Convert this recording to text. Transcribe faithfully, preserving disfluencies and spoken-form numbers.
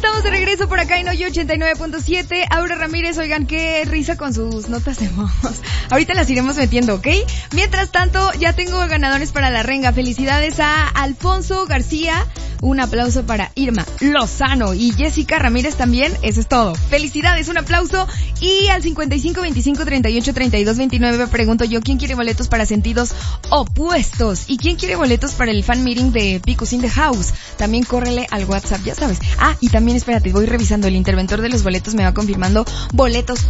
estamos de regreso por acá en Hoyo ochenta y nueve punto siete. Aura Ramírez, oigan, qué risa con sus notas de voz. Ahorita las iremos metiendo, ¿ok? Mientras tanto, ya tengo ganadores para la renga. Felicidades a Alfonso García. Un aplauso para Irma Lozano y Jessica Ramírez también. Eso es todo. Felicidades, un aplauso. Y al cincuenta y cinco veinticinco treinta y ocho treinta y dos veintinueve me pregunto yo, ¿quién quiere boletos para Sentidos Opuestos? ¿Y quién quiere boletos para el fan meeting de Picos in the House? También córrele al WhatsApp, ya sabes. Ah, y también espérate, voy revisando. El interventor de los boletos me va confirmando boletos